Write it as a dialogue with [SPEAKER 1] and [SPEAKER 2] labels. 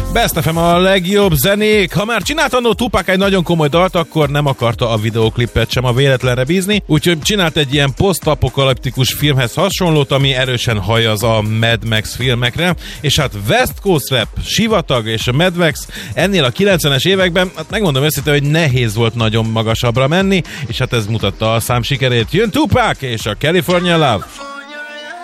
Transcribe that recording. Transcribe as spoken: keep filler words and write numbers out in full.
[SPEAKER 1] Best ef em a legjobb zenék. Ha már csinált annó Tupac egy nagyon komoly dalt, akkor nem akarta a videóklipet sem a véletlenre bízni, úgyhogy csinált egy ilyen posztapokaliptikus filmhez hasonlót, ami erősen hajaz a Mad Max filmekre, és hát West Coast Rap, Sivatag és a Mad Max ennél a kilencvenes években, hát megmondom őszintén, hogy nehéz volt nagyon magasabbra menni, és hát ez mutatta a szám sikerét. Jön Tupac és a California Love.